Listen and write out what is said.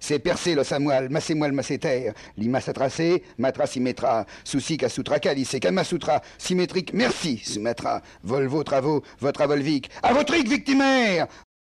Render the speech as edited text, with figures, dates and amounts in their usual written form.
C'est percé le samoal, massez-moi le masséter. Lima tracé, matra symétra. Souci qu'à soutra calice, kama sutra. Symétrique, merci, Sumatra. Volvo, travaux, votre avolvique. À votre victimaire!